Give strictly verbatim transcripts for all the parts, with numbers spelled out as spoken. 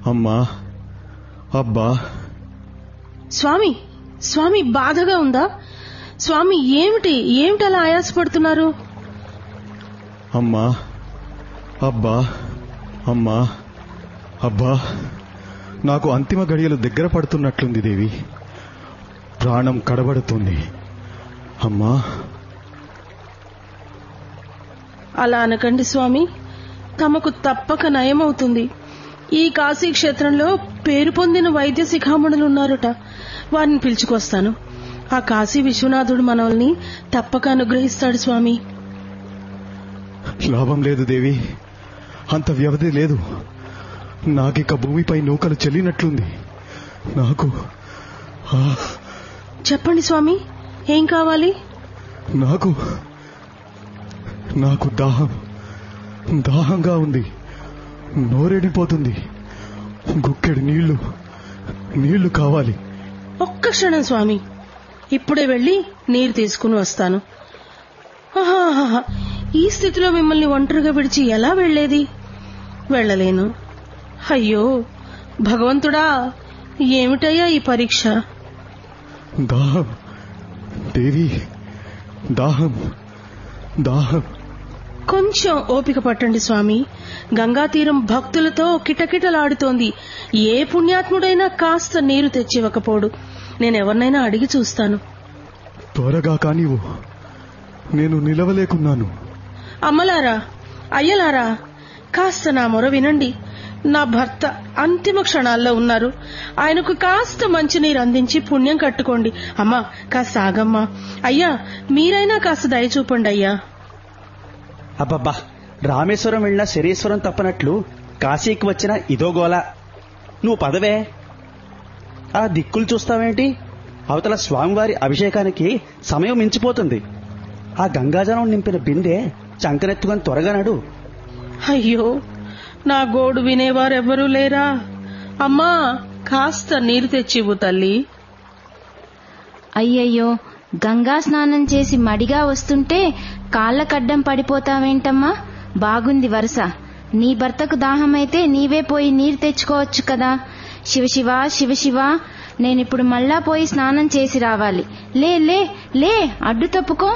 అమ్మా, అబ్బా. స్వామి, స్వామి బాధగా ఉందా? స్వామి ఏమిటి ఏమిటలా ఆయాసపడుతున్నారు? అమ్మా, అబ్బా, అమ్మా, అబ్బా. నాకు అంతిమ గడియలు దగ్గర పడుతున్నట్లుంది దేవి. ప్రాణం కడబడుతుంది. అమ్మా. అలా అనకండి స్వామి, తమకు తప్పక నయమవుతుంది. ఈ కాశీ క్షేత్రంలో పేరు పొందిన వైద్య శిఖామణులున్నారట, వారిని పిలుచుకొస్తాను. ఆ కాశీ విశ్వనాథుడు మనల్ని తప్పక అనుగ్రహిస్తాడు స్వామి. లాభం లేదు దేవి, అంత వ్యవధి లేదు. నాకిక భూమిపై నూకలు చెల్లినట్లుంది. నాకు చెప్పండి స్వామి, ఏం కావాలి? నాకు నాకు దాహం దాహంగా ఉంది. నోరెడిపోతుంది. గుక్కెడు నీళ్లు నీళ్లు కావాలి. ఒక్క క్షణం స్వామి, ఇప్పుడే వెళ్లి నీరు తీసుకుని వస్తాను. ఆహాహా, ఈ స్థితిలో మిమ్మల్ని ఒంటరిగా విడిచి ఎలా వెళ్లేది? వెళ్లలేను. అయ్యో భగవంతుడా, ఏమిటయ్యా ఈ పరీక్ష? దాహం దేవి, దాహం దాహం. కొంచెం ఓపిక పట్టండి స్వామి. గంగా తీరం భక్తులతో కిటకిటలాడుతోంది. ఏ పుణ్యాత్ముడైనా కాస్త నీరు తెచ్చివ్వకపోడు. నేనెవరినైనా అడిగి చూస్తాను. త్వరగా కానివ్వు, నేను నిలవలేకున్నాను. అమ్మలారా, అయ్యలారా, కాస్త నా మొర వినండి. నా భర్త అంతిమ క్షణాల్లో ఉన్నారు. ఆయనకు కాస్త మంచినీరు అందించి పుణ్యం కట్టుకోండి. అమ్మా, కాస్త ఆగమ్మా. అయ్యా, మీరైనా కాస్త దయ చూపండి అయ్యా. అబ్బబ్బా, రామేశ్వరం వెళ్ళిన శరీశ్వరం తప్పనట్లు కాశీకి వచ్చిన ఇదో గోల. నువ్వు పదవే. ఆ దిక్కులు చూస్తావేంటి? అవతల స్వామివారి అభిషేకానికి సమయం మించిపోతుంది. ఆ గంగాజలం నింపిన బిందె చంకనెత్తుకొని త్వరగా నడు. అయ్యో, నా గోడు వినేవారెవ్వరూ లేరా? అమ్మా, కాస్త నీరు తెచ్చివ్వు తల్లి. అయ్యయ్యో, గంగా స్నానం చేసి మడిగా వస్తుంటే కాళ్లకడ్డం పడిపోతావేంటమ్మా? బాగుంది వరుస. నీ భర్తకు దాహమైతే నీవే పోయి నీరు తెచ్చుకోవచ్చు కదా. శివశివ శివశివ, నేనిప్పుడు మళ్ళా పోయి స్నానం చేసి రావాలి. లే లే లే, అడ్డు తప్పుకో.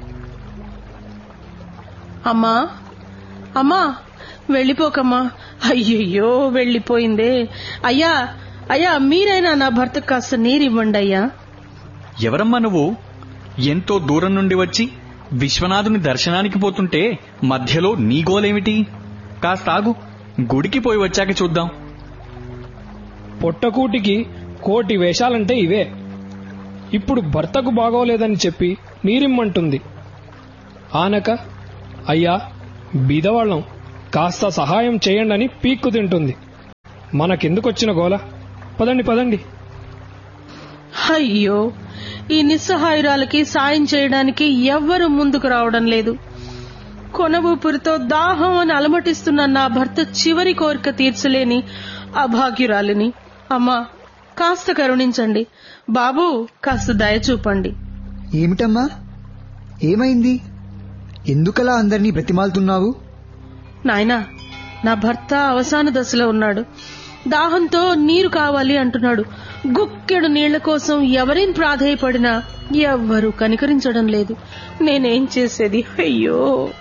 అమ్మా, అమ్మా, వెళ్లిపోకమ్మా. అయ్యయ్యో, వెళ్లిపోయిందే. అయ్యా, అయ్యా, మీరైనా నా భర్తకు కాస్త నీరివ్వండి అయ్యా. ఎవరమ్మా నువ్వు? ఎంతో దూరం నుండి వచ్చి విశ్వనాథుని దర్శనానికి పోతుంటే మధ్యలో నీ గోలేమిటి? కాస్త ఆగు, గుడికి పోయి వచ్చాక చూద్దాం. పొట్టకూటికి కోటి వేషాలంటే ఇవే. ఇప్పుడు భర్తకు బాగోలేదని చెప్పి నీరిమ్మంటుంది. ఆనక, అయ్యా బీదవాళ్లం, కాస్త సహాయం చేయండని పీక్కు తింటుంది. మనకెందుకొచ్చిన గోల? పదండి పదండి. అయ్యో, ఈ నిస్సహాయురాలకి సాయం చేయడానికి ఎవ్వరూ ముందుకు రావడం లేదు. కొన ఊపిరితో దాహం అని అలమటిస్తున్న నా భర్త చివరి కోరిక తీర్చలేని అభాగ్యురాలిని. అమ్మా, కాస్త కరుణించండి. బాబూ, కాస్త దయ చూపండి. ఏమిటమ్మా, ఏమైంది? ఎందుకలా అందరినీ బ్రతిమాలుతున్నావు? నాయనా, నా భర్త అవసాన దశలో ఉన్నాడు. దాహంతో నీరు కావాలి అంటున్నాడు. గుక్కెడు నీళ్ల కోసం ఎవరేం ప్రాధేయపడినా ఎవ్వరూ కనికరించడం లేదు. నేనేం చేసేది? అయ్యో.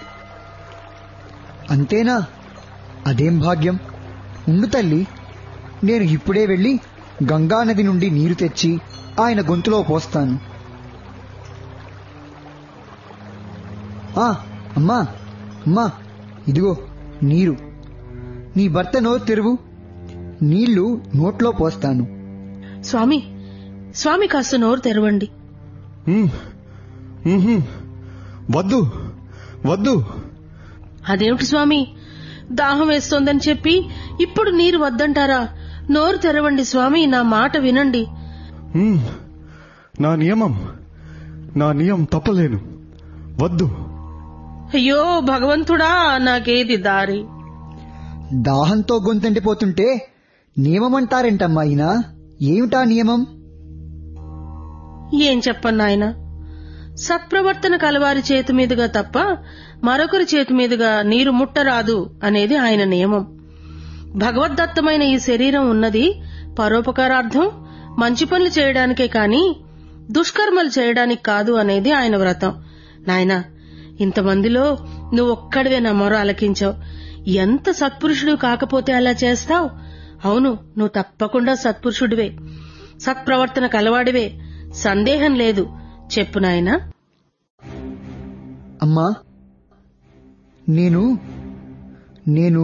అంతేనా? అదేం భాగ్యం. ఉండు తల్లి, నేను ఇప్పుడే వెళ్లి గంగానది నుండి నీరు తెచ్చి ఆయన గొంతులో పోస్తాను. ఆ అమ్మా, అమ్మా, ఇదిగో నీరు. నీ భర్త నోరు తెరువు, నీళ్లు నోట్లో పోస్తాను. స్వామి, స్వామి, కాస్త నోరు తెరవండి. వద్దు వద్దు. అదేమిటి స్వామి, దాహం వేస్తోందని చెప్పి ఇప్పుడు నీరు వద్దంటారా? నోరు తెరవండి స్వామి, నా మాట వినండి. నా నియమం నా నియమం తప్పలేను. వద్దు. అయ్యో భగవంతుడా, నాకేది దారి? దాహంతో గొంతంటిపోతుంటే నియమమంటారేంటమ్మా ఆయన? ఏమిటా నియమం? ఏం చెప్పను నాయన. సత్ప్రవర్తన కలవారి చేతి మీదుగా తప్ప మరొకరి చేతి మీదుగా నీరు ముట్టరాదు అనేది ఆయన నియమం. భగవద్దత్తమైన ఈ శరీరం ఉన్నది పరోపకారార్థం మంచి పనులు చేయడానికే కాని దుష్కర్మలు చేయడానికి కాదు అనేది ఆయన వ్రతం. నాయనా, ఇంతమందిలో నువ్వు ఒక్కడివే నా మొర ఆలకించావు. ఎంత సత్పురుషుడు కాకపోతే అలా చేస్తావు? అవును, నువ్వు తప్పకుండా సత్పురుషుడివే, సత్ప్రవర్తన కలవాడివే, సందేహం లేదు. చెప్పు నాయనా. అమ్మా, నేను నేను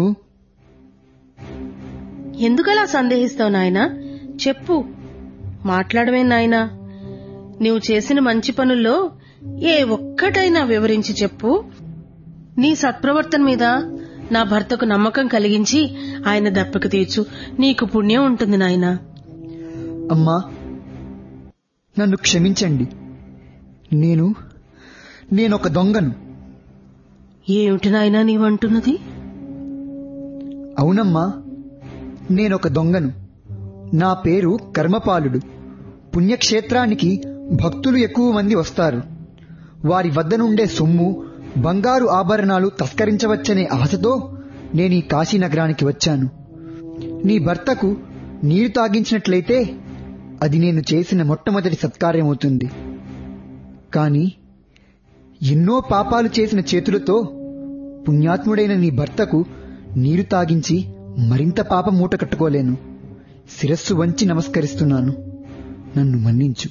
ఎందుకలా సందేహిస్తావు నాయనా? చెప్పు, మాట్లాడమే నాయనా. నీవు చేసిన మంచి పనుల్లో ఏ ఒక్కటైనా వివరించి చెప్పు. నీ సత్ప్రవర్తన మీద నా భర్తకు నమ్మకం కలిగించి ఆయన దప్పిక తీర్చు. నీకు పుణ్యం ఉంటుంది నాయనా. అమ్మా, నన్ను క్షమించండి. నేను నేనొక దొంగను. ఏమిటి నాయనా నీవంటున్నది? అవునమ్మా, నేనొక దొంగను. నా పేరు కర్మపాలుడు. పుణ్యక్షేత్రానికి భక్తులు ఎక్కువ మంది వస్తారు. వారి వద్ద నుండే సొమ్ము, బంగారు ఆభరణాలు తస్కరించవచ్చనే ఆశతో నేను ఈ కాశీనగరానికి వచ్చాను. నీ భర్తకు నీరు తాగించినట్లయితే అది నేను చేసిన మొట్టమొదటి సత్కార్యమవుతుంది. కాని ఎన్నో పాపాలు చేసిన చేతులతో పుణ్యాత్ముడైన నీ భర్తకు నీరు తాగించి మరింత పాప మూట కట్టుకోలేను. శిరస్సు వంచి నమస్కరిస్తున్నాను. నన్ను మన్నించు.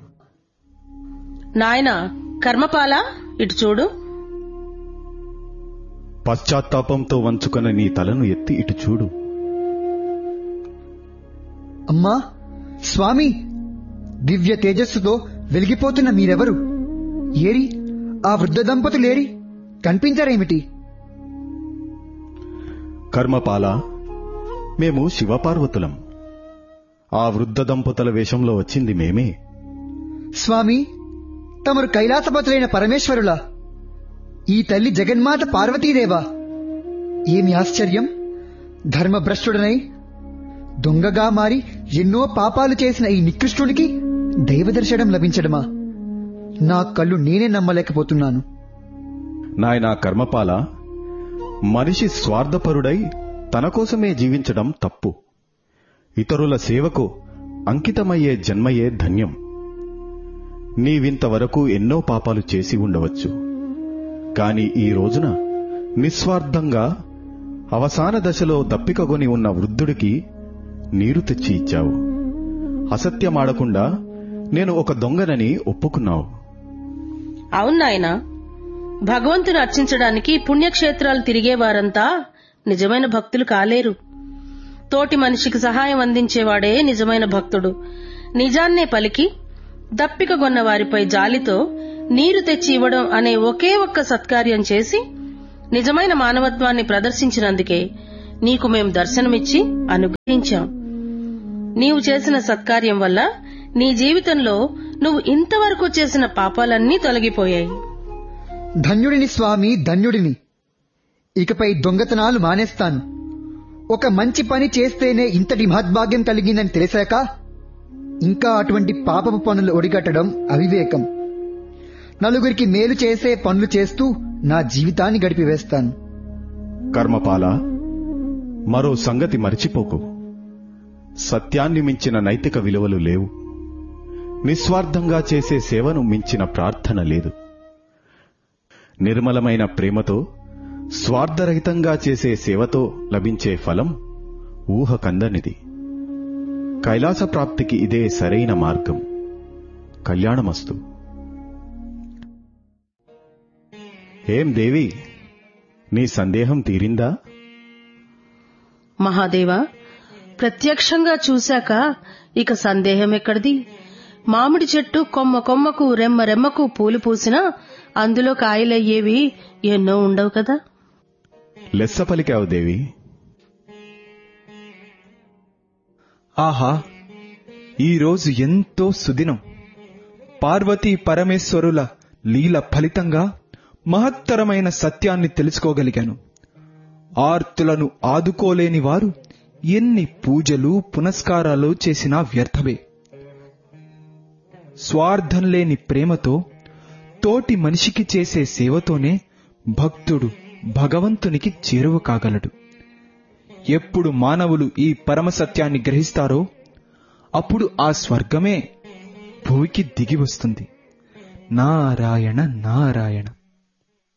నాయనా కర్మపాల, ఇటు చూడు. పశ్చాత్తాపంతో వంచుకున్న నీ తలను ఎత్తి ఇటు చూడు. అమ్మా, స్వామి, దివ్య తేజస్సుతో వెలిగిపోతున్న మీరెవరు? ఏరి ఆ వృద్ధ దంపతులేరి? కనిపించరేమిటి? కర్మపాల, మేము శివపార్వతులం. ఆ వృద్ధ దంపతుల వేషంలో వచ్చింది మేమే. స్వామి, తమరు కైలాసపతులైన పరమేశ్వరులా? ఈ తల్లి జగన్మాత పార్వతీదేవా? ఏమి ఆశ్చర్యం! ధర్మభ్రష్టుడనై దొంగగా మారి ఎన్నో పాపాలు చేసిన ఈ నికృష్టునికి దైవదర్శనం లభించడమా? నా కళ్ళు నేనే నమ్మలేకపోతున్నాను. నాయనా కర్మపాల, మనిషి స్వార్థపరుడై తన కోసమే జీవించడం తప్పు. ఇతరుల సేవకు అంకితమయ్యే జన్మయే ధన్యం. నీవింతవరకు ఎన్నో పాపాలు చేసి ఉండవచ్చు. కాని ఈ రోజున నిస్వార్థంగా అవసాన దశలో దప్పికగొని ఉన్న వృద్ధుడికి నీరు తెచ్చి ఇచ్చావు. అసత్యమాడకుండా నేను ఒక దొంగనని ఒప్పుకున్నావు. అవునాయనా, భగవంతుని అర్చించడానికి పుణ్యక్షేత్రాలు తిరిగేవారంతా నిజమైన భక్తులు కాలేరు. తోటి మనిషికి సహాయం అందించేవాడే నిజమైన భక్తుడు. నిజాన్నే పలికి దప్పికగొన్న వారిపై జాలితో నీరు తెచ్చి ఇవ్వడం అనే ఒకే ఒక్క సత్కార్యం చేసి నిజమైన మానవత్వాన్ని ప్రదర్శించినందుకే నీకు మేం దర్శనమిచ్చి అనుగ్రహించాం. నీవు చేసిన సత్కార్యం వల్ల నీ జీవితంలో నువ్వు ఇంతవరకు చేసిన పాపాలన్నీ తొలగిపోయాయి. ధన్యుడిని స్వామి, ధన్యుడిని. ఇకపై దొంగతనాలు మానేస్తాను. ఒక మంచి పని చేస్తేనే ఇంతటి మహద్భాగ్యం కలిగిందని తెలిసాక ఇంకా అటువంటి పాపపు పనులు ఒడిగట్టడం అవివేకం. నలుగురికి మేలు చేసే పనులు చేస్తూ నా జీవితాన్ని గడిపివేస్తాను. కర్మపాల, మరో సంగతి మరిచిపోకు. సత్యాన్ని మించిన నైతిక విలువలు లేవు. నిస్వార్థంగా చేసే సేవను మించిన ప్రార్థన లేదు. నిర్మలమైన ప్రేమతో స్వార్థరహితంగా చేసే సేవతో లభించే ఫలం ఊహ కందనిది. కైలాస ప్రాప్తికి ఇదే సరైన మార్గం. కళ్యాణమస్తు. ఏం దేవి, నీ సందేహం తీరిందా? మహాదేవా, ప్రత్యక్షంగా చూశాక ఇక సందేహం ఎక్కడిది? మామిడి చెట్టు కొమ్మ కొమ్మకు రెమ్మ రెమ్మకు పూలు పూసినా అందులో కాయలయ్యేవి ఎన్నో ఉండవు కదా. లెస్స పలికావు దేవి. ఆహా, ఈరోజు ఎంతో సుదినం. పార్వతీ పరమేశ్వరుల లీల ఫలితంగా మహత్తరమైన సత్యాన్ని తెలుసుకోగలిగాను. ఆర్తులను ఆదుకోలేని వారు ఎన్ని పూజలు పునస్కారాలు చేసినా వ్యర్థమే. స్వార్థం లేని ప్రేమతో తోటి మనిషికి చేసే సేవతోనే భక్తుడు భగవంతునికి చేరువ కాగలడు. ఎప్పుడు మానవులు ఈ పరమ సత్యాన్ని గ్రహిస్తారో అప్పుడు ఆ స్వర్గమే భూమికి దిగి వస్తుంది. నారాయణ నారాయణ.